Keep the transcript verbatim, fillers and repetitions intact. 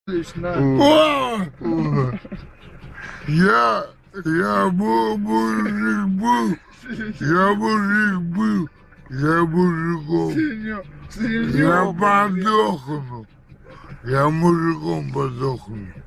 О! Я, я был, мужик был, я мужик был, я мужиком, я подохну, я мужиком подохну.